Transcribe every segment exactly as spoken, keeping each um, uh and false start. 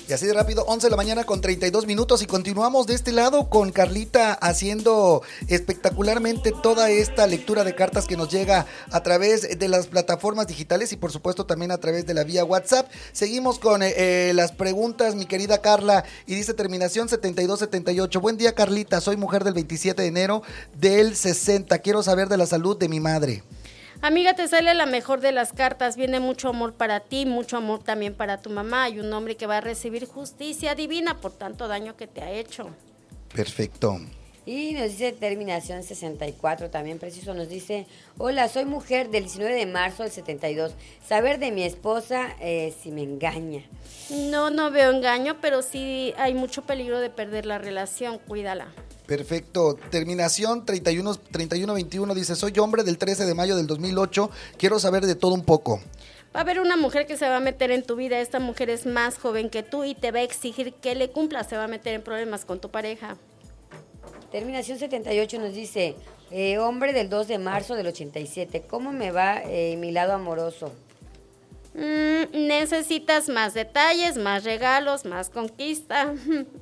Y así de rápido, once de la mañana con treinta y dos minutos y continuamos de este lado con Carlita haciendo espectacularmente toda esta lectura de cartas que nos llega a través de las plataformas digitales y por supuesto también a través de la vía WhatsApp. Seguimos con eh, las preguntas, mi querida Carla, y dice terminación setenta y dos setenta y ocho. Buen día, Carlita, soy mujer del veintisiete de enero del sesenta. Quiero saber de la salud de mi madre. Amiga, te sale la mejor de las cartas, viene mucho amor para ti, mucho amor también para tu mamá. Hay un hombre que va a recibir justicia divina por tanto daño que te ha hecho. Perfecto. Y nos dice terminación sesenta y cuatro, también preciso, nos dice: hola, soy mujer del diecinueve de marzo del setenta y dos. Saber de mi esposa eh, si me engaña. No, no veo engaño, pero sí hay mucho peligro de perder la relación, cuídala. Perfecto. Terminación treinta y uno veintiuno dice: soy hombre del trece de mayo del dos mil ocho, quiero saber de todo un poco. Va a haber una mujer que se va a meter en tu vida, esta mujer es más joven que tú y te va a exigir que le cumplas, se va a meter en problemas con tu pareja. Terminación setenta y ocho nos dice: eh, hombre del dos de marzo del ochenta y siete, ¿cómo me va eh, mi lado amoroso? Mm, necesitas más detalles, más regalos, más conquista.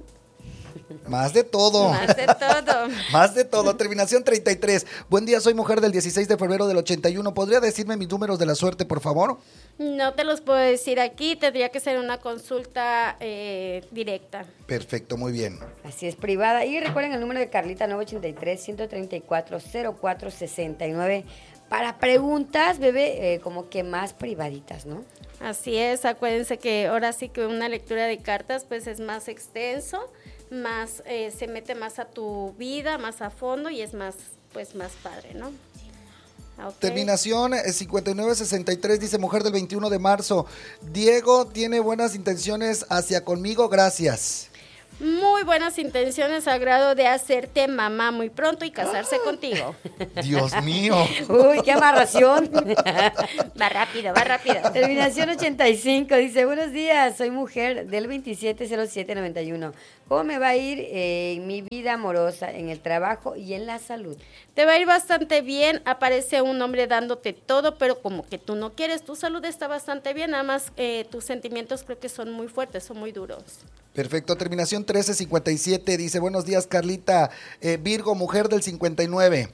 Más de todo. Más de todo. Más de todo. Terminación treinta y tres. Buen día, soy mujer del dieciséis de febrero del ochenta y uno. ¿Podría decirme mis números de la suerte, por favor? No te los puedo decir aquí, tendría que ser una consulta eh, directa. Perfecto, muy bien. Así es, privada. Y recuerden el número de Carlita: nueve ocho tres, uno tres cuatro, cero cuatro seis nueve. Para preguntas, bebé, eh, como que más privaditas, ¿no? Así es, acuérdense que ahora sí que una lectura de cartas pues es más extenso, más eh, se mete más a tu vida, más a fondo y es más, pues más padre, ¿no? Okay. Terminación cincuenta y nueve sesenta y tres dice: mujer del veintiuno de marzo. Diego tiene buenas intenciones hacia conmigo, gracias. Muy buenas intenciones, a grado de hacerte mamá muy pronto y casarse contigo. Dios mío. Uy, qué amarración. Va rápido, va rápido. Terminación ochenta y cinco dice: buenos días, soy mujer del veintisiete cero siete noventa y uno. ¿Cómo me va a ir eh, en mi vida amorosa, en el trabajo y en la salud? Te va a ir bastante bien, aparece un hombre dándote todo, pero como que tú no quieres, tu salud está bastante bien, nada más eh, tus sentimientos creo que son muy fuertes, son muy duros. Perfecto, terminación trece cincuenta y siete dice: buenos días, Carlita, eh, Virgo, mujer del cincuenta y nueve.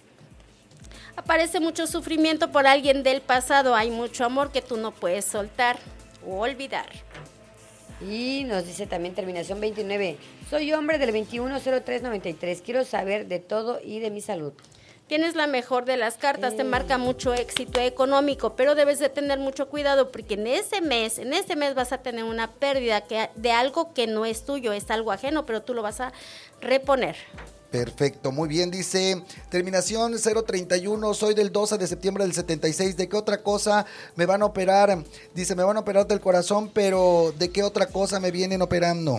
Aparece mucho sufrimiento por alguien del pasado, hay mucho amor que tú no puedes soltar o olvidar. Y nos dice también terminación veintinueve: soy hombre del veintiuno cero tres noventa y tres, quiero saber de todo y de mi salud. Tienes la mejor de las cartas, eh. te marca mucho éxito económico, pero debes de tener mucho cuidado porque en ese mes, en ese mes vas a tener una pérdida que, de algo que no es tuyo, es algo ajeno, pero tú lo vas a reponer. Perfecto, muy bien, dice terminación cero treinta y uno, soy del doce de septiembre del setenta y seis, ¿de qué otra cosa me van a operar? Dice, me van a operar del corazón, pero ¿de qué otra cosa me vienen operando?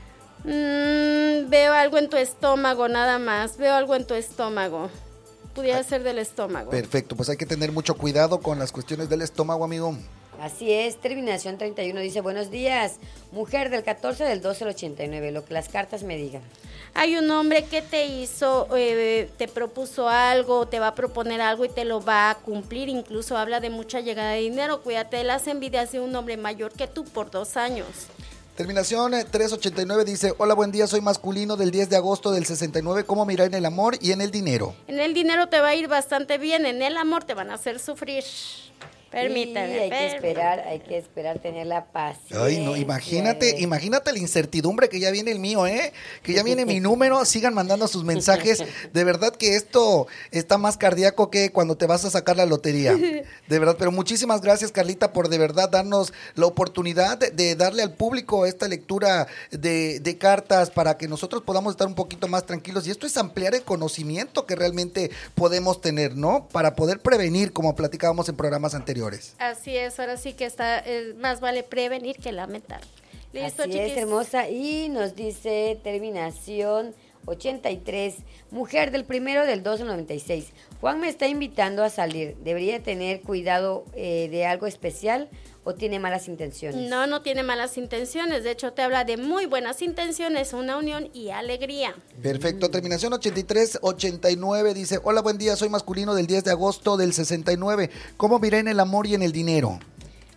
Mm, veo algo en tu estómago, nada más, veo algo en tu estómago, pudiera Ay. ser del estómago. Perfecto, pues hay que tener mucho cuidado con las cuestiones del estómago, amigo. Así es, terminación treinta y uno dice: buenos días, mujer del catorce del doce del ochenta y nueve, lo que las cartas me digan. Hay un hombre que te hizo, eh, te propuso algo, te va a proponer algo y te lo va a cumplir, incluso habla de mucha llegada de dinero, cuídate de las envidias de un hombre mayor que tú por dos años. Terminación trescientos ochenta y nueve dice: hola, buen día, soy masculino del diez de agosto del sesenta y nueve, ¿cómo me irá en el amor y en el dinero? En el dinero te va a ir bastante bien, en el amor te van a hacer sufrir. Permítame. Y hay que esperar, hay que esperar tener la paciencia. Ay, no, imagínate, imagínate la incertidumbre que ya viene el mío, ¿eh? Que ya viene mi número, sigan mandando sus mensajes. De verdad que esto está más cardíaco que cuando te vas a sacar la lotería. De verdad, pero muchísimas gracias, Carlita, por de verdad darnos la oportunidad de, de darle al público esta lectura de, de cartas para que nosotros podamos estar un poquito más tranquilos. Y esto es ampliar el conocimiento que realmente podemos tener, ¿no? Para poder prevenir, como platicábamos en programas anteriores. Así es, ahora sí que está, eh, más vale prevenir que lamentar. Listo, Así chiquis. Es, hermosa. Y nos dice terminación ochenta y tres, mujer del primero del dos del noventa y seis. Juan me está invitando a salir. ¿Debería tener cuidado eh, de algo especial o tiene malas intenciones? No, no tiene malas intenciones. De hecho, te habla de muy buenas intenciones, una unión y alegría. Perfecto. Terminación ochenta y tres ochenta y nueve dice: hola, buen día, soy masculino del diez de agosto del sesenta y nueve. ¿Cómo miré en el amor y en el dinero?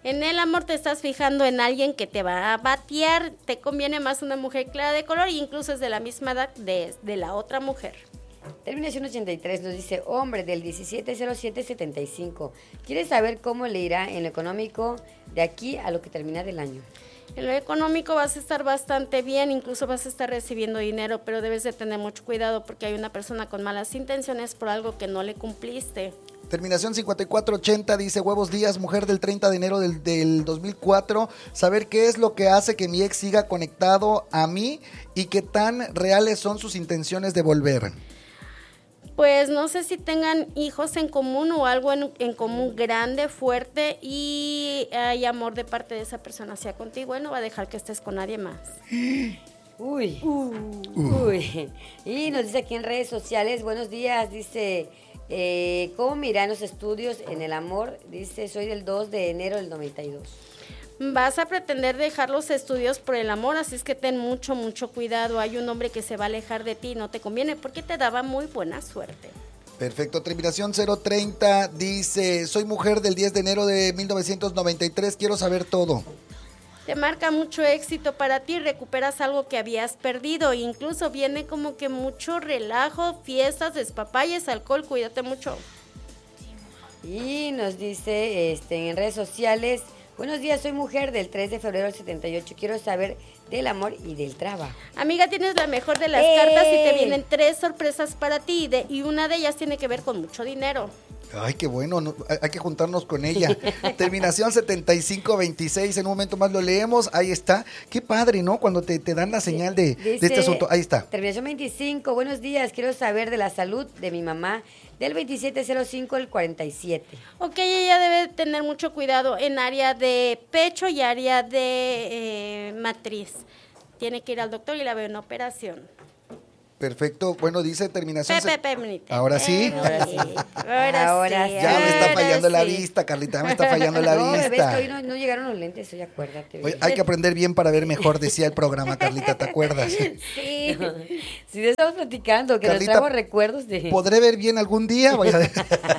En el amor te estás fijando en alguien que te va a batear, te conviene más una mujer clara de color, e incluso es de la misma edad de, de la otra mujer. Terminación ochenta y tres nos dice, hombre del diecisiete cero siete setenta y cinco, ¿quiere saber cómo le irá en lo económico de aquí a lo que termina del año? En lo económico vas a estar bastante bien, incluso vas a estar recibiendo dinero, pero debes de tener mucho cuidado porque hay una persona con malas intenciones por algo que no le cumpliste. Terminación cincuenta y cuatro ochenta dice, buenos días, mujer del treinta de enero del, del dos mil cuatro, saber qué es lo que hace que mi ex siga conectado a mí y qué tan reales son sus intenciones de volver. Pues no sé si tengan hijos en común o algo en, en común grande, fuerte, y hay amor de parte de esa persona hacia contigo, y no va a dejar que estés con nadie más. Uy, uh. uy. Y nos dice aquí en redes sociales, buenos días, dice, eh, ¿cómo me irán los estudios en el amor? Dice, soy del dos de enero del noventa y dos. Vas a pretender dejar los estudios por el amor, así es que ten mucho, mucho cuidado. Hay un hombre que se va a alejar de ti y no te conviene porque te daba muy buena suerte. Perfecto, terminación cero treinta dice, soy mujer del diez de enero de mil novecientos noventa y tres, quiero saber todo. Te marca mucho éxito para ti, recuperas algo que habías perdido, incluso viene como que mucho relajo, fiestas, despapalles, alcohol, cuídate mucho. Y nos dice este, en redes sociales, buenos días, soy mujer del tres de febrero del setenta y ocho, quiero saber del amor y del trabajo. Amiga, tienes la mejor de las ¡Ey! cartas y te vienen tres sorpresas para ti y, de, y una de ellas tiene que ver con mucho dinero. Ay, qué bueno, no, hay, hay que juntarnos con ella. Terminación setenta y cinco veintiséis, en un momento más lo leemos, ahí está. Qué padre, ¿no? Cuando te, te dan la señal de, Dice, de este asunto, ahí está. Terminación veinticinco, buenos días, quiero saber de la salud de mi mamá del veintisiete cero cinco al cuarenta y siete. Ok, ella debe tener mucho cuidado en área de pecho y área de eh, matriz. Tiene que ir al doctor y la veo en operación. Perfecto, bueno, dice terminación... Pepe, Pepe, ¿Ahora sí? Ahora sí. Ahora, Ahora sí. sí. Ya me está ahora fallando la sí. vista, Carlita, me está fallando la No, bebé, vista. es que hoy no, no llegaron los lentes, hoy acuérdate. Oye, hay que aprender bien para ver mejor, decía el programa, Carlita, ¿te acuerdas? Sí. Sí, de estamos platicando, que Carlita, nos trajo recuerdos de... ¿Podré ver bien algún día? Voy a...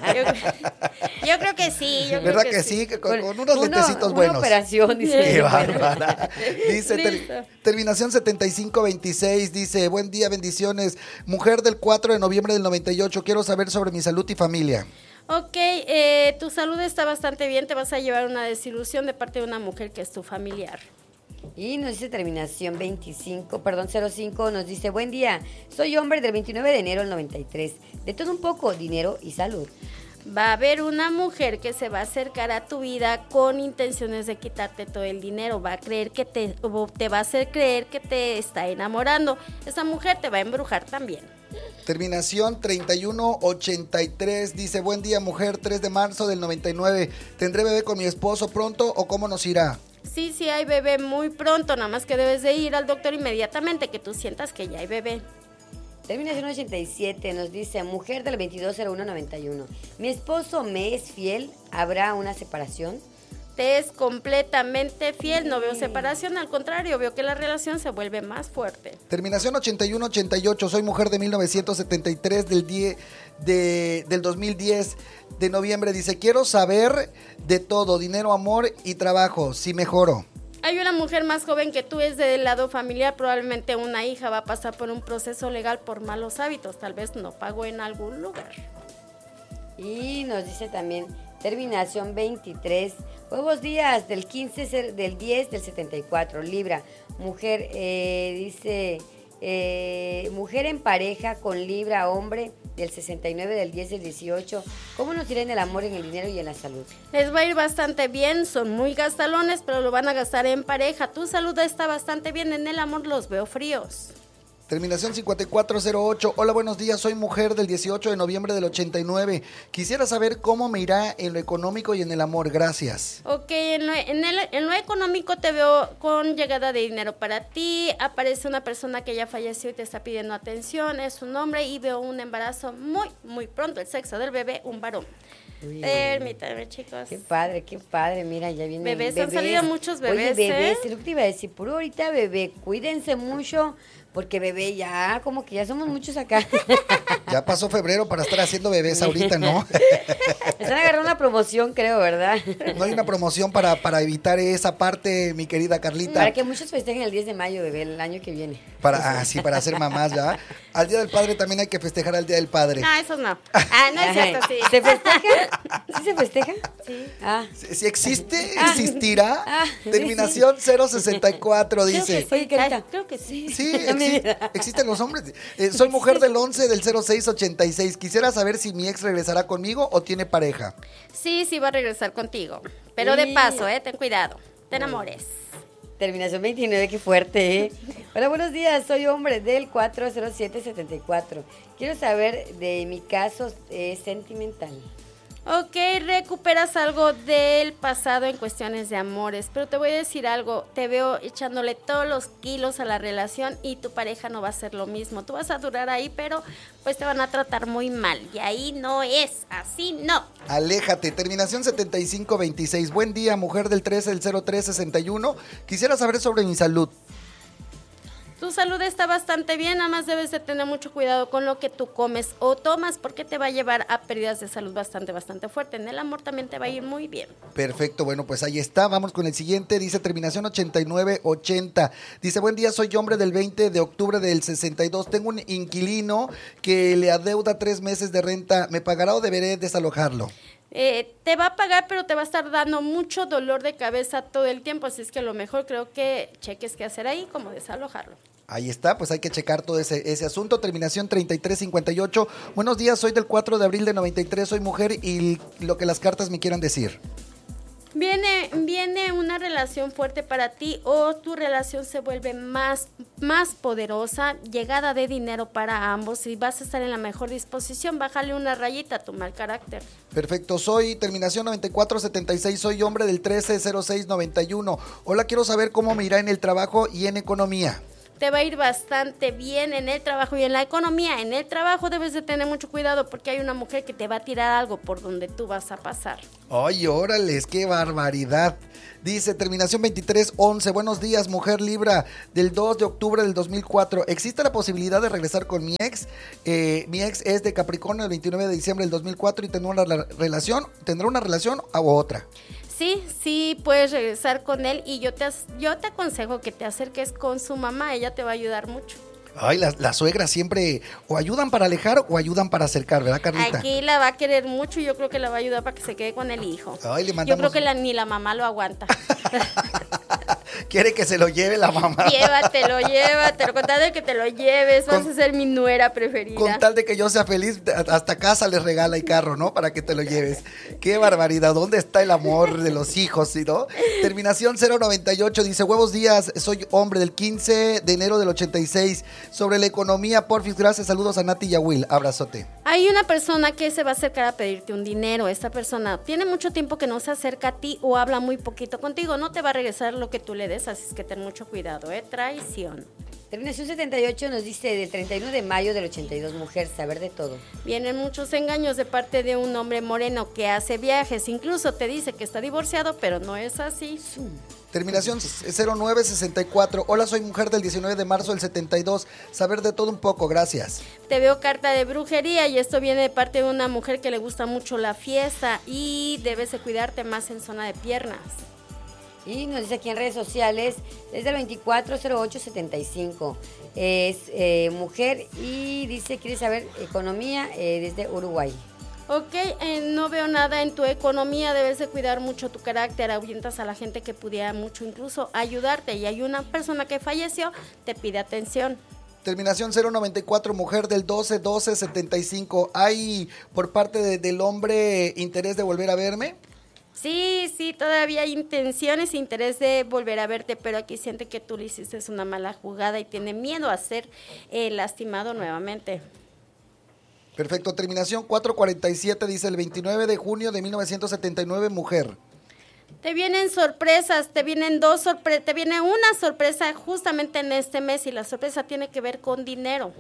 Yo, yo creo que sí, yo ¿Verdad creo que, que sí? sí. Que Con, con unos Uno- lentecitos una buenos. operación, dice. Qué bárbara. Dice, ter- Listo. terminación setenta y cinco veintiséis, dice, buen día, bendiciones. Mujer del cuatro de noviembre del noventa y ocho, quiero saber sobre mi salud y familia. Ok, eh, tu salud está bastante bien, te vas a llevar una desilusión de parte de una mujer que es tu familiar. Y nos dice terminación veinticinco, perdón, cero cinco, nos dice, buen día, soy hombre del veintinueve de enero del noventa y tres, de todo un poco, dinero y salud. Va a haber una mujer que se va a acercar a tu vida con intenciones de quitarte todo el dinero, va a creer que te, o te va a hacer creer que te está enamorando. Esa mujer te va a embrujar también. Terminación treinta y uno ochenta y tres, dice, buen día, mujer, tres de marzo del noventa y nueve. ¿Tendré bebé con mi esposo pronto o cómo nos irá? Sí, sí hay bebé muy pronto, nada más que debes de ir al doctor inmediatamente que tú sientas que ya hay bebé. Terminación ochenta y siete nos dice, mujer del veintidós cero uno noventa y uno, mi esposo me es fiel, ¿habrá una separación? Te es completamente fiel, no veo separación, al contrario, veo que la relación se vuelve más fuerte. Terminación ochenta y uno ochenta y ocho, soy mujer de mil novecientos setenta y tres del, die, de, del dos mil diez de noviembre, dice, quiero saber de todo, dinero, amor y trabajo, si mejoro. Hay una mujer más joven que tú, es del lado familiar, probablemente una hija va a pasar por un proceso legal por malos hábitos, tal vez no pagó en algún lugar. Y nos dice también terminación veintitrés, buenos días, del quince del diez del setenta y cuatro, Libra, mujer, eh, dice, eh, mujer en pareja con Libra, hombre, del sesenta y nueve del diez del dieciocho, ¿cómo nos irá en el amor, en el dinero y en la salud? Les va a ir bastante bien, son muy gastalones, pero lo van a gastar en pareja. Tu salud está bastante bien, en el amor los veo fríos. Terminación cincuenta y cuatro cero ocho, hola, buenos días, soy mujer del dieciocho de noviembre del ochenta y nueve. Quisiera saber cómo me irá en lo económico y en el amor, gracias. Ok, en lo, en, el, en lo económico te veo con llegada de dinero para ti, aparece una persona que ya falleció y te está pidiendo atención, es un hombre y veo un embarazo muy, muy pronto, el sexo del bebé, un varón. Uy, Permítanme, chicos. Qué padre, qué padre, mira, ya vienen Bebés, han salido muchos bebés, Oye, bebés, ¿eh? es lo que te iba a decir, puro ahorita bebé, cuídense mucho, porque bebé ya, como que ya somos muchos acá. Ya pasó febrero para estar haciendo bebés ahorita, ¿no? Están agarrando una promoción, creo, ¿verdad? No hay una promoción para, para evitar esa parte, mi querida Carlita. Para que muchos festejen el diez de mayo, bebé, el año que viene. Para, ah, sí, para ser mamás, ¿verdad? Al Día del Padre también hay que festejar al Día del Padre. No, esos no. Ah, no es cierto, sí. ¿Se festeja? ¿Sí se festeja? Sí. Ah. Si, si existe, Ah. existirá. Ah. Terminación cero sesenta y cuatro Creo dice. que sí. Oye, Carita. Ay, creo que sí. Sí, exi- existen los hombres. Eh, soy mujer del once del cero seis ochenta y seis. Quisiera saber si mi ex regresará conmigo o tiene pareja. Sí, sí va a regresar contigo. Pero de Y- paso, ¿eh? Ten cuidado. Te enamores. Terminación veintinueve, qué fuerte, ¿eh? Hola, buenos días, soy hombre del cuatro cero siete setenta y cuatro. Quiero saber de mi caso eh, sentimental. Ok, recuperas algo del pasado en cuestiones de amores, pero te voy a decir algo, te veo echándole todos los kilos a la relación y tu pareja no va a hacer lo mismo. Tú vas a durar ahí, pero pues te van a tratar muy mal y ahí no es, así no. Aléjate. Terminación setenta y cinco veintiséis. Buen día, mujer del trece del cero tres sesenta y uno. Quisiera saber sobre mi salud. Tu salud está bastante bien, nada más debes de tener mucho cuidado con lo que tú comes o tomas porque te va a llevar a pérdidas de salud bastante, bastante fuerte. En el amor también te va a ir muy bien. Perfecto, bueno, pues ahí está. Vamos con el siguiente. Dice terminación ochenta y nueve ochenta. Dice, buen día, soy hombre del veinte de octubre del sesenta y dos. Tengo un inquilino que le adeuda tres meses de renta. ¿Me pagará o deberé desalojarlo? Eh, te va a pagar, pero te va a estar dando mucho dolor de cabeza todo el tiempo, así es que lo mejor creo que cheques qué hacer ahí, como desalojarlo. Ahí está, pues hay que checar todo ese, ese asunto. Terminación treinta y tres cincuenta y ocho. Buenos días, soy del cuatro de abril de noventa y tres, soy mujer y lo que las cartas me quieran decir. Viene, viene una relación fuerte para ti o tu relación se vuelve más, más poderosa, llegada de dinero para ambos y vas a estar en la mejor disposición. Bájale una rayita a tu mal carácter. Perfecto, soy terminación noventa y cuatro setenta y seis, soy hombre del trece cero seis noventa y uno. Hola, quiero saber cómo me irá en el trabajo y en economía. Te va a ir bastante bien en el trabajo y en la economía. En el trabajo debes de tener mucho cuidado porque hay una mujer que te va a tirar algo por donde tú vas a pasar. Ay, órales, qué barbaridad. Dice terminación veintitrés once. Buenos días, mujer Libra, del dos de octubre del dos mil cuatro. ¿Existe la posibilidad de regresar con mi ex? Eh, mi ex es de Capricornio el veintinueve de diciembre del dos mil cuatro y tendrá una la- relación, tendrá una relación o otra. Sí, sí, puedes regresar con él y yo te, as- yo te aconsejo que te acerques con su mamá, ella te va a ayudar mucho. Ay, las la suegras siempre o ayudan para alejar o ayudan para acercar, ¿verdad, Carlita? Aquí la va a querer mucho y yo creo que la va a ayudar para que se quede con el hijo. Ay, le Yo mandamos- creo que la- ni la mamá lo aguanta. Quiere que se lo lleve la mamá. Llévatelo, llévatelo, con tal de que te lo lleves, vas Con- a ser mi nuera preferida. Con tal de que yo sea feliz, hasta casa les regala y carro, ¿no? Para que te lo lleves. Qué barbaridad, ¿dónde está el amor de los hijos, sí, no? Terminación cero noventa y ocho, dice, buenos días, soy hombre del quince de enero del ochenta y seis. Sobre la economía, porfis, gracias, saludos a Nati y a Will, abrazote. Hay una persona que se va a acercar a pedirte un dinero. Esta persona tiene mucho tiempo que no se acerca a ti o habla muy poquito contigo. No te va a regresar lo que tú le des, así es que ten mucho cuidado, ¿eh? Traición. Terminación setenta y ocho nos dice del treinta y uno de mayo del ochenta y dos, mujer, saber de todo. Vienen muchos engaños de parte de un hombre moreno que hace viajes. Incluso te dice que está divorciado, pero no es así. Terminación cero nueve sesenta y cuatro, hola, soy mujer del diecinueve de marzo del setenta y dos, saber de todo un poco, gracias. Te veo carta de brujería y esto viene de parte de una mujer que le gusta mucho la fiesta y debes de cuidarte más en zona de piernas. Y nos dice aquí en redes sociales, desde el veinticuatro cero ocho setenta y cinco. Es eh, mujer y dice, quiere saber economía eh, desde Uruguay. Ok, eh, no veo nada en tu economía, debes de cuidar mucho tu carácter, ahuyentas a la gente que pudiera mucho incluso ayudarte y hay una persona que falleció, te pide atención. Terminación cero noventa y cuatro, mujer del doce doce setenta y cinco, ¿hay por parte de- del hombre interés de volver a verme? Sí, sí, todavía hay intenciones, interés de volver a verte, pero aquí siente que tú le hiciste una mala jugada y tiene miedo a ser eh, lastimado nuevamente. Perfecto, terminación cuatro cuarenta y siete, dice el veintinueve de junio de mil novecientos setenta y nueve, mujer. Te vienen sorpresas, te vienen dos sorpresas, te viene una sorpresa justamente en este mes y la sorpresa tiene que ver con dinero.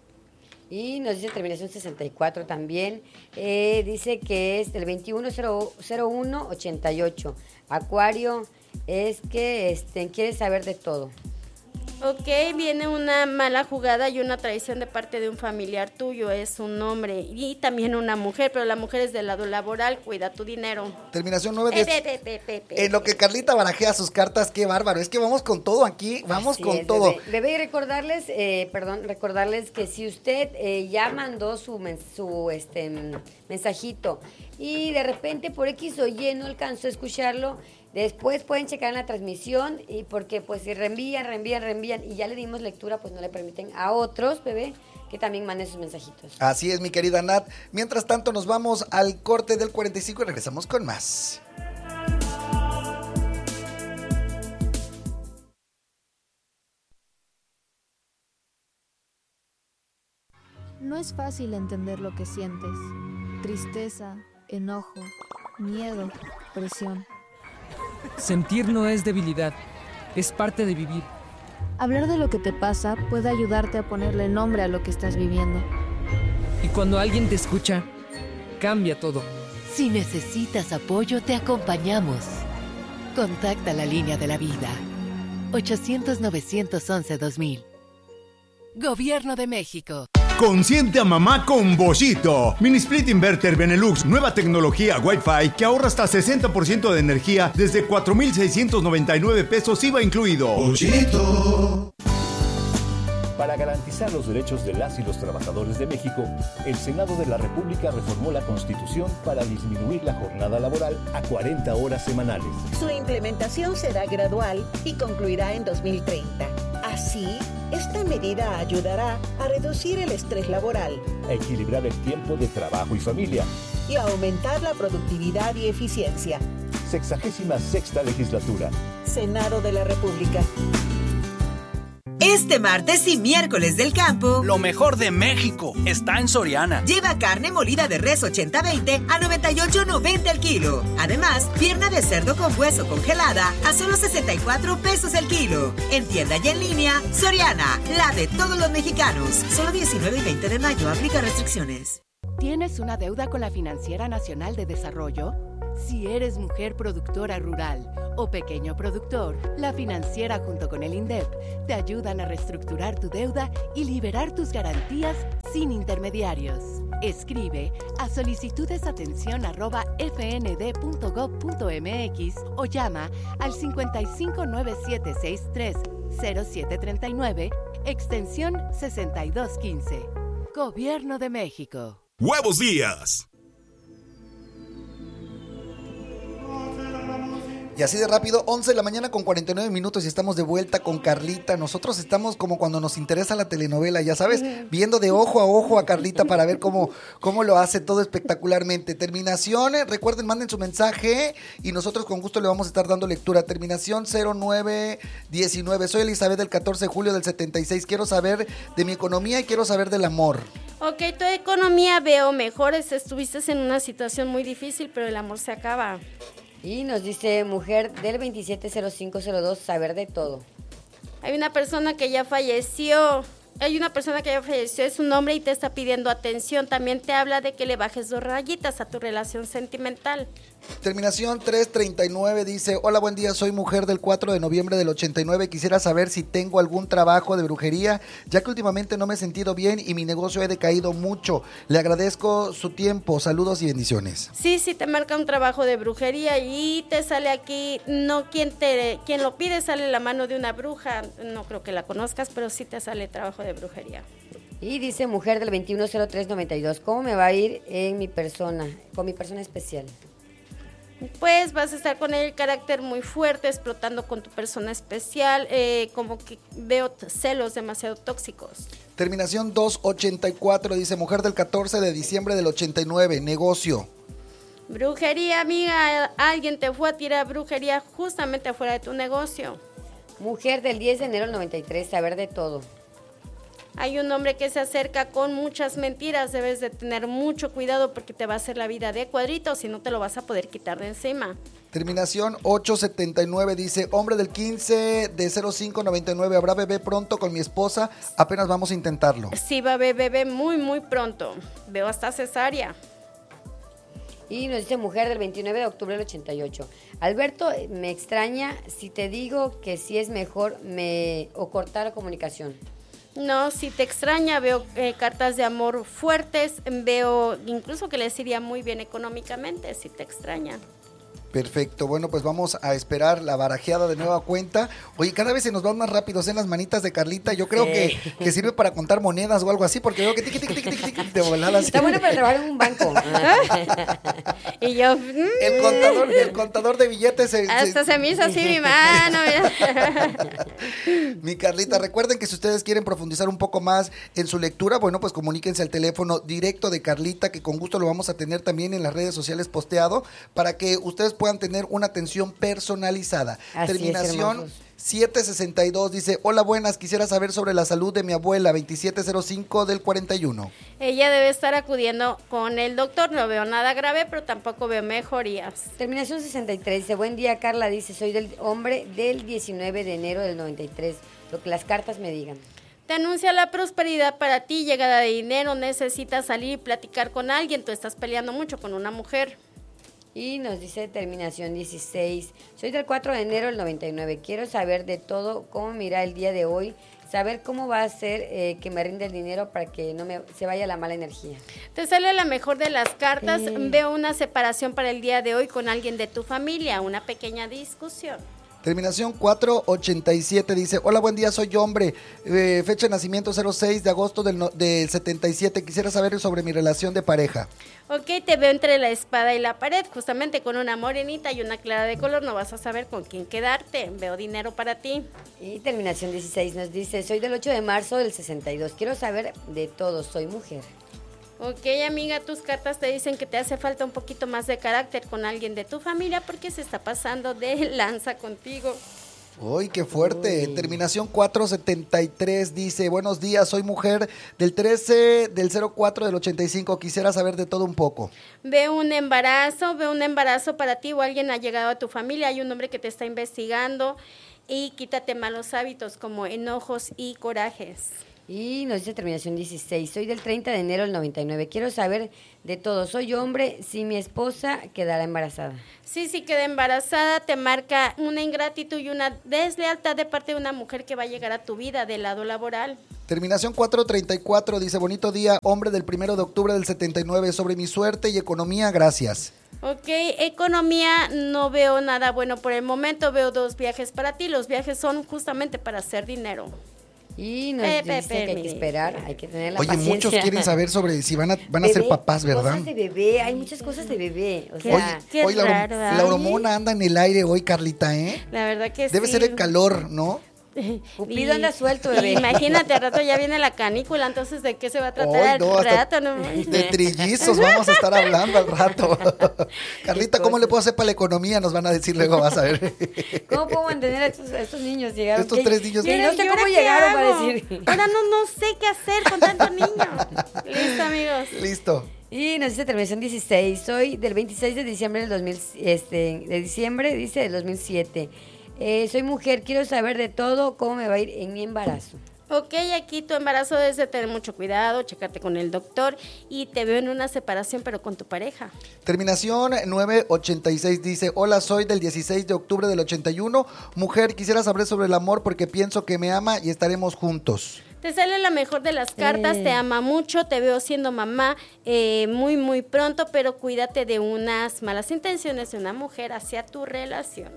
Y nos dice terminación sesenta y cuatro también. Eh, dice que es el veintiuno cero uno ochenta y ocho. Acuario, es que este, quiere saber de todo. Ok, viene una mala jugada y una traición de parte de un familiar tuyo, es un hombre y también una mujer, pero la mujer es del lado laboral, cuida tu dinero. Terminación nueve. Eh, pe, pe, pe, pe, pe. En lo que Carlita barajea sus cartas, qué bárbaro, es que vamos con todo aquí, vamos Así con es, todo. Bebé. Bebé, y recordarles, eh, perdón, recordarles que si usted eh, ya mandó su, men- su este, mm, mensajito y de repente por X o Y no alcanzó a escucharlo, después pueden checar en la transmisión y porque pues si reenvían, reenvían, reenvían y ya le dimos lectura, pues no le permiten a otros, bebé, que también manden sus mensajitos. Así es, mi querida Nat. Mientras tanto, nos vamos al corte del cuarenta y cinco y regresamos con más. No es fácil entender lo que sientes. Tristeza, enojo, miedo, presión. Sentir no es debilidad, es parte de vivir. Hablar de lo que te pasa puede ayudarte a ponerle nombre a lo que estás viviendo. Y cuando alguien te escucha, cambia todo. Si necesitas apoyo, te acompañamos. Contacta la línea de la vida. ochocientos, novecientos once, dos mil. Gobierno de México. Consiente a mamá con Boschito. Mini Split Inverter Benelux, nueva tecnología Wi-Fi que ahorra hasta sesenta por ciento de energía desde cuatro mil seiscientos noventa y nueve pesos I V A incluido. Boschito. Para garantizar los derechos de las y los trabajadores de México, el Senado de la República reformó la Constitución para disminuir la jornada laboral a cuarenta horas semanales. Su implementación será gradual y concluirá en dos mil treinta. Así, esta medida ayudará a reducir el estrés laboral, A equilibrar el tiempo de trabajo y familia. y a aumentar la productividad y eficiencia. Sexagésima sexta legislatura. Senado de la República. Este martes y miércoles del campo, lo mejor de México está en Soriana. Lleva carne molida de res ochenta veinte a noventa y ocho noventa el kilo. Además, pierna de cerdo con hueso congelada a solo sesenta y cuatro pesos el kilo. En tienda y en línea, Soriana, la de todos los mexicanos. Solo diecinueve y veinte de mayo, aplica restricciones. ¿Tienes una deuda con la Financiera Nacional de Desarrollo? Si eres mujer productora rural o pequeño productor, la Financiera junto con el INDEP te ayudan a reestructurar tu deuda y liberar tus garantías sin intermediarios. Escribe a solicitudesatención arroba fnd.gov.mx o llama al cincuenta y cinco nueve siete sesenta y tres cero siete treinta y nueve, extensión sesenta y dos quince. Gobierno de México. ¡Huevos Días! Y así de rápido, once de la mañana con cuarenta y nueve minutos y estamos de vuelta con Carlita. Nosotros estamos como cuando nos interesa la telenovela, ya sabes, viendo de ojo a ojo a Carlita para ver cómo, cómo lo hace todo espectacularmente. Terminación, recuerden, manden su mensaje y nosotros con gusto le vamos a estar dando lectura. Terminación cero nueve diecinueve. Soy Elizabeth del catorce de julio del setenta y seis. Quiero saber de mi economía y quiero saber del amor. Ok, tu economía veo mejores, estuviste en una situación muy difícil, pero el amor se acaba. Y nos dice mujer del veintisiete cero cinco cero dos, saber de todo. Hay una persona que ya falleció, hay una persona que ya falleció, es un hombre y te está pidiendo atención. También te habla de que le bajes dos rayitas a tu relación sentimental. Terminación tres treinta y nueve dice, hola, buen día, soy mujer del cuatro de noviembre del ochenta y nueve. Quisiera saber si tengo algún trabajo de brujería, ya que últimamente no me he sentido bien y mi negocio ha decaído mucho. Le agradezco su tiempo, saludos y bendiciones. Sí, sí, te marca un trabajo de brujería y te sale aquí, no quien te, quien lo pide, sale la mano de una bruja. No creo que la conozcas, pero sí te sale trabajo de brujería. Y dice mujer del veintiuno cero tres noventa y dos, ¿cómo me va a ir en mi persona, con mi persona especial? Pues vas a estar con el carácter muy fuerte, explotando con tu persona especial, eh, como que veo t- celos demasiado tóxicos. Terminación dos ochenta y cuatro dice, mujer del catorce de diciembre del ochenta y nueve, negocio. Brujería, amiga, alguien te fue a tirar brujería justamente afuera de tu negocio. Mujer del diez de enero del noventa y tres, saber de todo. Hay un hombre que se acerca con muchas mentiras, debes de tener mucho cuidado porque te va a hacer la vida de cuadritos, si no te lo vas a poder quitar de encima. Terminación ocho setenta y nueve dice, hombre del quince de cero cinco noventa y nueve, ¿habrá bebé pronto con mi esposa? Apenas vamos a intentarlo. Sí, va a haber bebé muy, muy pronto. Veo hasta cesárea. Y nos dice mujer del veintinueve de octubre del ochenta y ocho. Alberto, me extraña si te digo que sí es mejor me o cortar la comunicación. No, si te extraña, veo eh, cartas de amor fuertes, veo incluso que les iría muy bien económicamente, si te extraña. Perfecto, bueno, pues vamos a esperar la barajeada de nueva cuenta. Oye, cada vez se nos van más rápidos en las manitas de Carlita. Yo creo sí. que, que sirve para contar monedas o algo así, porque veo que tiqui, tiqui, tiqui, tiqui, tiqui, de volada. Está bueno para trabajar en un banco. Y yo... El contador, el contador de billetes... Se, Hasta se, se me hizo así mi mano. Mi Carlita, recuerden que si ustedes quieren profundizar un poco más en su lectura, bueno, pues comuníquense al teléfono directo de Carlita, que con gusto lo vamos a tener también en las redes sociales posteado, para que ustedes puedan tener una atención personalizada. Así Terminación es, siete sesenta y dos dice, hola, buenas, quisiera saber sobre la salud de mi abuela, veintisiete cero cinco del cuarenta y uno. Ella debe estar acudiendo con el doctor, no veo nada grave, pero tampoco veo mejorías. Terminación sesenta y tres dice, buen día, Carla, dice, soy del hombre del diecinueve de enero del noventa y tres, lo que las cartas me digan. Te anuncia la prosperidad para ti, llegada de dinero, necesitas salir y platicar con alguien, tú estás peleando mucho con una mujer. Y nos dice terminación dieciséis, soy del cuatro de enero del noventa y nueve, quiero saber de todo, cómo me irá el día de hoy, saber cómo va a ser eh, que me rinde el dinero para que no me se vaya la mala energía. Te sale la mejor de las cartas, Sí. veo una separación para el día de hoy con alguien de tu familia, una pequeña discusión. Terminación cuatro ochenta y siete dice, hola, buen día, soy hombre, eh, fecha de nacimiento cero seis de agosto del, no, del setenta y siete, quisiera saber sobre mi relación de pareja. Ok, te veo entre la espada y la pared, justamente con una morenita y una clara de color, no vas a saber con quién quedarte, veo dinero para ti. Y terminación dieciséis nos dice, soy del ocho de marzo del sesenta y dos, quiero saber de todo, soy mujer. Ok, amiga, tus cartas te dicen que te hace falta un poquito más de carácter con alguien de tu familia porque se está pasando de lanza contigo. Uy, qué fuerte. Uy. Terminación cuatro setenta y tres dice, buenos días, soy mujer del trece del cero cuatro del ochenta y cinco, quisiera saber de todo un poco. Veo un embarazo, veo un embarazo para ti o alguien ha llegado a tu familia, hay un hombre que te está investigando y quítate malos hábitos como enojos y corajes. Y nos dice terminación dieciséis, soy del treinta de enero del noventa y nueve, quiero saber de todo, soy hombre, si mi esposa quedará embarazada. Sí, sí queda embarazada, te marca una ingratitud y una deslealtad de parte de una mujer que va a llegar a tu vida del lado laboral. Terminación cuatro treinta y cuatro dice, bonito día, hombre del primero de octubre del setenta y nueve, sobre mi suerte y economía, gracias. Ok, economía, no veo nada bueno por el momento, veo dos viajes para ti, los viajes son justamente para hacer dinero. Y nos Pepe, dice Pepe, que hay que esperar, hay que tener la Oye, paciencia. Muchos quieren saber sobre si van a, van a bebé, ser papás, ¿verdad? Cosas de bebé, hay muchas cosas de bebé. O sea, Oye, qué hoy la, raro, la hormona anda en el aire hoy, Carlita, ¿eh? La verdad que Debe sí. ser el calor, ¿no? Cupido anda suelto, bebé. Imagínate, al rato ya viene la canícula, entonces ¿de qué se va a tratar oh, no, al rato? No? De trillizos vamos a estar hablando al rato. Carlita, ¿cómo le puedo hacer para la economía? Nos van a decir luego, vas a ver. ¿Cómo puedo mantener a estos, a estos niños? Llegaron, estos tres niños. Que no sé cómo llegaron para decir. Ahora no, no sé qué hacer con tantos niños. Listo, amigos. Listo. Y nos dice terminación dieciséis, soy del veintiséis de diciembre del dos mil, este, de diciembre, dice, del dos mil siete. Eh, soy mujer, quiero saber de todo, cómo me va a ir en mi embarazo. Ok, aquí tu embarazo debes de tener mucho cuidado, checarte con el doctor y te veo en una separación pero con tu pareja. Terminación nueve ochenta y seis dice, hola, soy del dieciséis de octubre del ochenta y uno, mujer, quisiera saber sobre el amor porque pienso que me ama y estaremos juntos. Te sale la mejor de las cartas, eh. te ama mucho, te veo siendo mamá eh, muy muy pronto, pero cuídate de unas malas intenciones de una mujer hacia tu relación.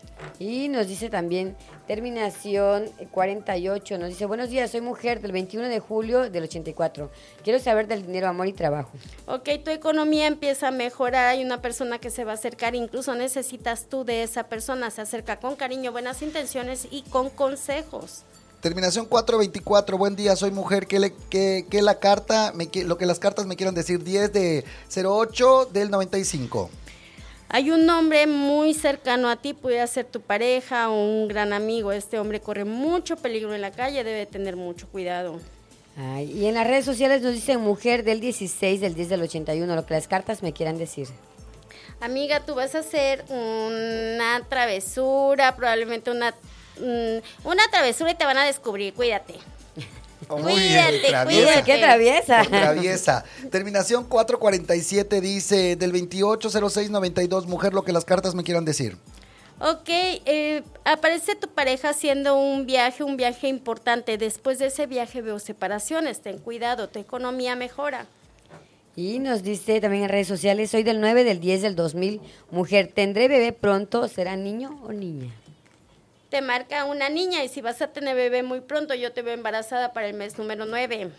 Y nos dice también terminación cuarenta y ocho, nos dice, buenos días, soy mujer del veintiuno de julio del ochenta y cuatro, quiero saber del dinero, amor y trabajo. Ok, tu economía empieza a mejorar, hay una persona que se va a acercar, incluso necesitas tú de esa persona, se acerca con cariño, buenas intenciones y con consejos. Terminación cuatro veinticuatro, buen día, soy mujer, que, le, que, que la carta, me, lo que las cartas me quieran decir, diez de cero ocho del noventa y cinco. Hay un hombre muy cercano a ti, puede ser tu pareja o un gran amigo. Este hombre corre mucho peligro en la calle, debe tener mucho cuidado. Ay, y en las redes sociales nos dice mujer del dieciséis del diez del ochenta y uno, lo que las cartas me quieran decir. Amiga, tú vas a hacer una travesura, probablemente una, una travesura y te van a descubrir, cuídate. Muy bien, Cuídate, traviesa. cuídate. ¡Qué traviesa! Por traviesa. Terminación cuatro cuarenta y siete dice, del veintiocho cero seis noventa y dos, mujer, lo que las cartas me quieran decir. Ok, eh, aparece tu pareja haciendo un viaje, un viaje importante. Después de ese viaje veo separaciones. Ten cuidado, tu economía mejora. Y nos dice también en redes sociales, soy del nueve del diez del dos mil, mujer, ¿tendré bebé pronto? ¿Será niño o niña? Te marca una niña y si vas a tener bebé muy pronto, yo te veo embarazada para el mes número nueve.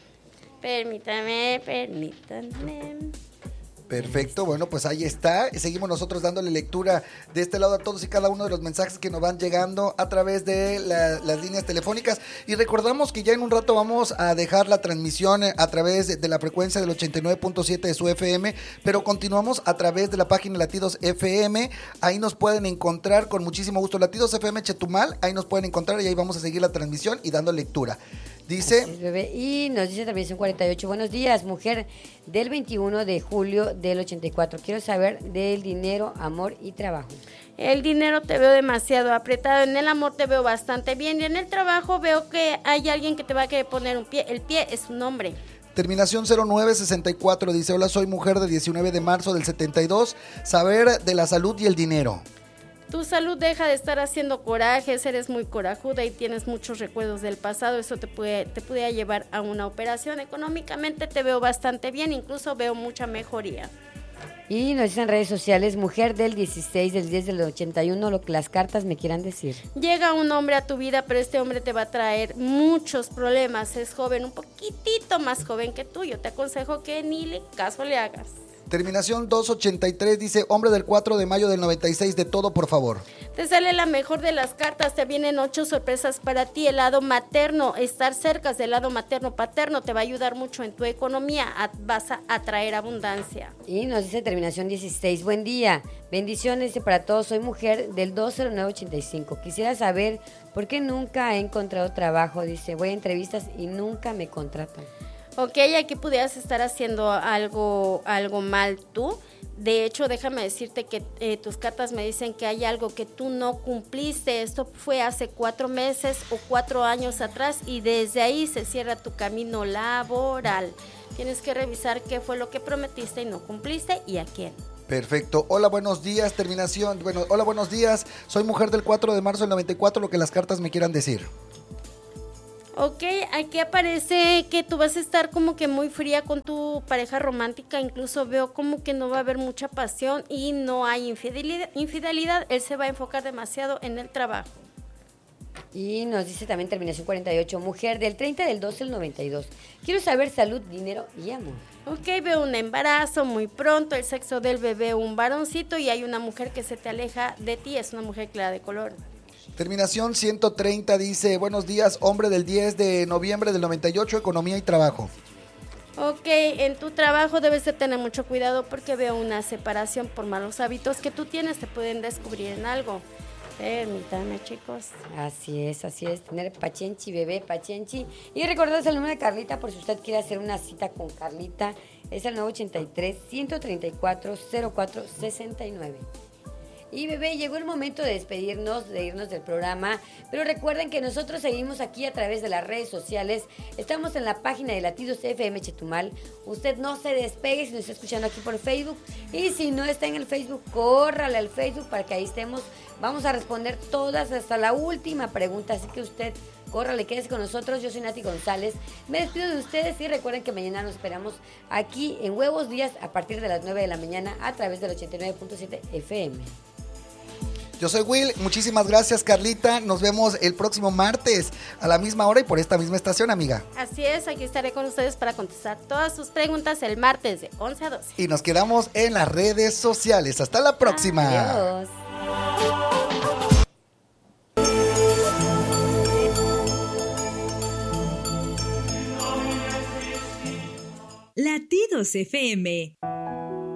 Permítame, permítame. Perfecto, bueno, pues ahí está. Seguimos nosotros dándole lectura de este lado a todos y cada uno de los mensajes que nos van llegando a través de la, las líneas telefónicas. Y recordamos que ya en un rato vamos a dejar la transmisión a través de, de la frecuencia del ochenta y nueve punto siete de su F M, pero continuamos a través de la página Latidos F M. Ahí nos pueden encontrar con muchísimo gusto. Latidos F M Chetumal, ahí nos pueden encontrar y ahí vamos a seguir la transmisión y dando lectura. Dice... Es, bebé. Y nos dice también son cuarenta y ocho. Buenos días, mujer del veintiuno de julio del ochenta y cuatro. Quiero saber del dinero, amor y trabajo. El dinero te veo demasiado apretado, en el amor te veo bastante bien y en el trabajo veo que hay alguien que te va a querer poner un pie. El pie es un hombre. Terminación cero nueve sesenta y cuatro dice, hola, soy mujer de diecinueve de marzo del setenta y dos. Saber de la salud y el dinero. Tu salud deja de estar haciendo corajes, eres muy corajuda y tienes muchos recuerdos del pasado, eso te puede, te puede llevar a una operación. Económicamente te veo bastante bien, incluso veo mucha mejoría. Y nos dicen en redes sociales, mujer del dieciséis del diez del ochenta y uno, lo que las cartas me quieran decir. Llega un hombre a tu vida, pero este hombre te va a traer muchos problemas, es joven, un poquitito más joven que tú, yo te aconsejo que ni le caso le hagas. Terminación doscientos ochenta y tres dice, hombre del cuatro de mayo del noventa y seis, de todo, por favor. Te sale la mejor de las cartas, te vienen ocho sorpresas para ti. El lado materno, estar cerca del lado materno paterno te va a ayudar mucho en tu economía, a, vas a atraer abundancia. Y nos dice terminación dieciséis, buen día, bendiciones para todos, soy mujer del dos cero nueve ochenta y cinco. Quisiera saber por qué nunca he encontrado trabajo, dice, voy a entrevistas y nunca me contratan. Ok, aquí pudieras estar haciendo algo, algo mal tú. De hecho, déjame decirte que eh, tus cartas me dicen que hay algo que tú no cumpliste. Esto fue hace cuatro meses o cuatro años atrás y desde ahí se cierra tu camino laboral. Tienes que revisar qué fue lo que prometiste y no cumpliste y a quién. Perfecto. Hola, buenos días. Terminación. Bueno, hola, buenos días. Soy mujer del cuatro de marzo del noventa y cuatro, lo que las cartas me quieran decir. Ok, aquí aparece que tú vas a estar como que muy fría con tu pareja romántica, incluso veo como que no va a haber mucha pasión y no hay infidelidad, infidelidad. Él se va a enfocar demasiado en el trabajo. Y nos dice también terminación cuarenta y ocho, mujer del treinta del doce del noventa y dos. Quiero saber salud, dinero y amor. Ok, veo un embarazo muy pronto, el sexo del bebé un varoncito y hay una mujer que se te aleja de ti, es una mujer clara de color. Terminación ciento treinta dice, buenos días, hombre del diez de noviembre del noventa y ocho, economía y trabajo. Ok, en tu trabajo debes de tener mucho cuidado porque veo una separación por malos hábitos que tú tienes, te pueden descubrir en algo. Permítanme, chicos. Así es, así es, tener pachenchi, bebé, pachenchi. Y recordarles el número de Carlita por si usted quiere hacer una cita con Carlita. Es el nueve ochenta y tres, ciento treinta y cuatro, cero cuatro sesenta y nueve. Y bebé, llegó el momento de despedirnos, de irnos del programa, pero recuerden que nosotros seguimos aquí a través de las redes sociales, estamos en la página de Latidos F M Chetumal, usted no se despegue si nos está escuchando aquí por Facebook, y si no está en el Facebook, córrale al Facebook para que ahí estemos, vamos a responder todas hasta la última pregunta, así que usted córrale, quédese con nosotros, yo soy Nati González, me despido de ustedes y recuerden que mañana nos esperamos aquí en Huevos Días a partir de las nueve de la mañana a través del ochenta y nueve punto siete F M. Yo soy Will, muchísimas gracias Carlita, nos vemos el próximo martes a la misma hora y por esta misma estación, amiga. Así es, aquí estaré con ustedes para contestar todas sus preguntas el martes de once a doce. Y nos quedamos en las redes sociales, hasta la próxima. Adiós. Latidos F M.